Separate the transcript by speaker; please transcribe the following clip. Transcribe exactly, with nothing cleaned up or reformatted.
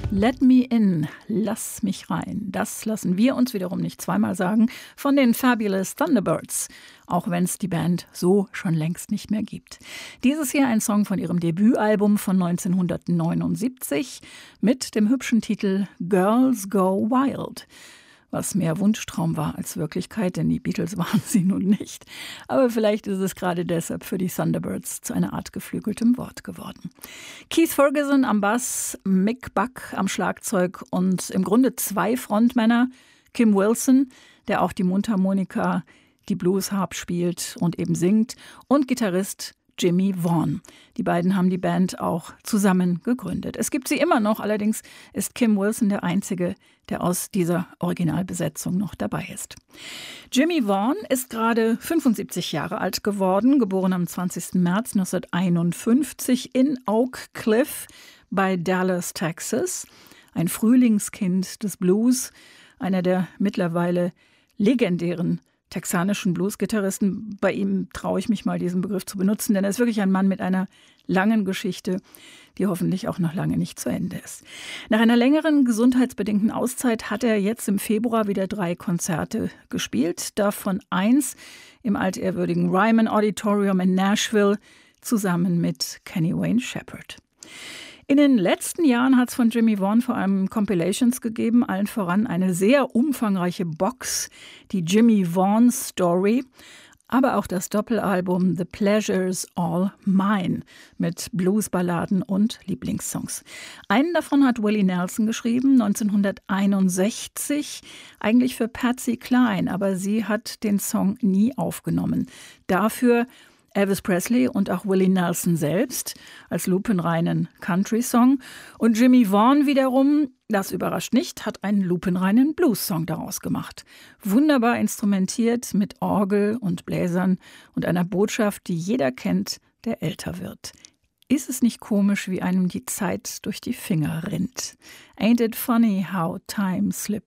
Speaker 1: Let me in, lass mich rein. Das lassen wir uns wiederum nicht zweimal sagen von den Fabulous Thunderbirds, auch wenn es die Band so schon längst nicht mehr gibt. Dieses hier ein Song von ihrem Debütalbum von neunzehnhundertneunundsiebzig mit dem hübschen Titel Girls Go Wild. Was mehr Wunschtraum war als Wirklichkeit, denn die Beatles waren sie nun nicht. Aber vielleicht ist es gerade deshalb für die Thunderbirds zu einer Art geflügeltem Wort geworden. Keith Ferguson am Bass, Mick Buck am Schlagzeug und im Grunde zwei Frontmänner, Kim Wilson, der auch die Mundharmonika, die Bluesharp spielt und eben singt, und Gitarrist Jimmy Vaughan. Die beiden haben die Band auch zusammen gegründet. Es gibt sie immer noch, allerdings ist Kim Wilson der Einzige, der aus dieser Originalbesetzung noch dabei ist. Jimmy Vaughan ist gerade fünfundsiebzig Jahre alt geworden, geboren am zwanzigsten März neunzehnhunderteinundfünfzig in Oak Cliff bei Dallas, Texas. Ein Frühlingskind des Blues, einer der mittlerweile legendären texanischen Blues-Gitarristen. Bei ihm traue ich mich mal, diesen Begriff zu benutzen, denn er ist wirklich ein Mann mit einer langen Geschichte, die hoffentlich auch noch lange nicht zu Ende ist. Nach einer längeren gesundheitsbedingten Auszeit hat er jetzt im Februar wieder drei Konzerte gespielt, davon eins im altehrwürdigen Ryman Auditorium in Nashville zusammen mit Kenny Wayne Shepherd. In den letzten Jahren hat es von Jimmy Vaughan vor allem Compilations gegeben, allen voran eine sehr umfangreiche Box, die Jimmy Vaughan Story, aber auch das Doppelalbum The Pleasure's All Mine mit Bluesballaden und Lieblingssongs. Einen davon hat Willie Nelson geschrieben, neunzehnhunderteinundsechzig, eigentlich für Patsy Cline, aber sie hat den Song nie aufgenommen. Dafür Elvis Presley und auch Willie Nelson selbst als lupenreinen Country-Song. Und Jimmy Vaughan wiederum, das überrascht nicht, hat einen lupenreinen Blues-Song daraus gemacht. Wunderbar instrumentiert mit Orgel und Bläsern und einer Botschaft, die jeder kennt, der älter wird. Ist es nicht komisch, wie einem die Zeit durch die Finger rinnt? Ain't it funny how time slips